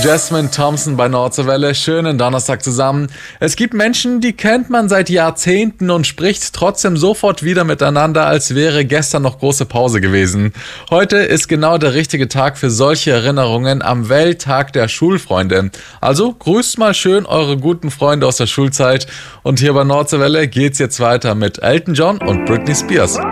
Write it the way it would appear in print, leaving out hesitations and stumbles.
Jasmine Thompson bei Nordseewelle. Schönen Donnerstag zusammen. Es gibt Menschen, die kennt man seit Jahrzehnten und spricht trotzdem sofort wieder miteinander, als wäre gestern noch große Pause gewesen. Heute ist genau der richtige Tag für solche Erinnerungen am Welttag der Schulfreunde. Also grüßt mal schön eure guten Freunde aus der Schulzeit. Und hier bei Nordseewelle geht's jetzt weiter mit Elton John und Britney Spears.